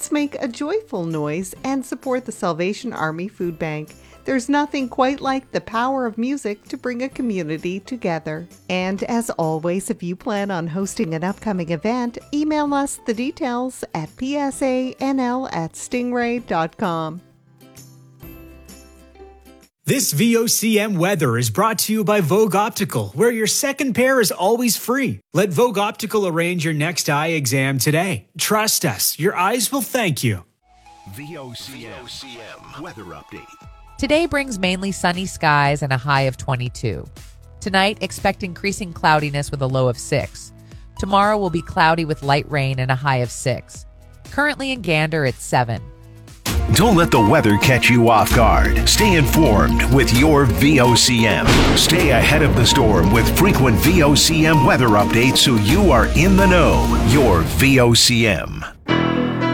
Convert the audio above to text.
Let's make a joyful noise and support the Salvation Army Food Bank. There's nothing quite like the power of music to bring a community together. And as always, if you plan on hosting an upcoming event, email us the details at psanl@stingray.com. This VOCM weather is brought to you by Vogue Optical, where your second pair is always free. Let Vogue Optical arrange your next eye exam today. Trust us, your eyes will thank you. VOCM weather update. Today brings mainly sunny skies and a high of 22. Tonight, expect increasing cloudiness with a low of 6. Tomorrow will be cloudy with light rain and a high of 6. Currently in Gander, it's 7. Don't let the weather catch you off guard. Stay informed with your VOCM. Stay ahead of the storm with frequent VOCM weather updates so you are in the know. Your VOCM.